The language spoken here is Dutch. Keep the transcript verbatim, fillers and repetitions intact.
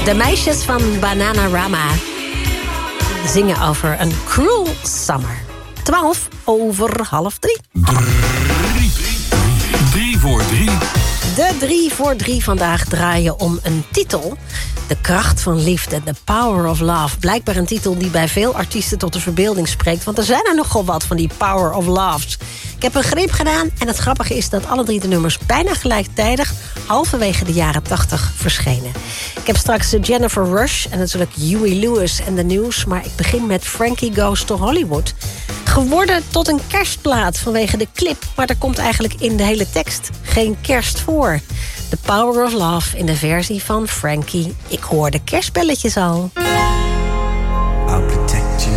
De meisjes van Bananarama zingen over een cruel summer. Twaalf over half drie. Drie, drie voor drie. De drie voor drie vandaag draaien om een titel. De kracht van liefde, The Power of Love. Blijkbaar een titel die bij veel artiesten tot de verbeelding spreekt. Want er zijn er nogal wat van die Power of Loves. Ik heb een greep gedaan en het grappige is dat alle drie de nummers bijna gelijktijdig halverwege de jaren tachtig verschenen. Ik heb straks Jennifer Rush en natuurlijk Huey Lewis en The News. Maar ik begin met Frankie Goes to Hollywood. Geworden tot een kerstplaat vanwege de clip. Maar er komt eigenlijk in de hele tekst geen kerst voor. The Power of Love in de versie van Frankie. Ik hoor de kerstbelletjes al.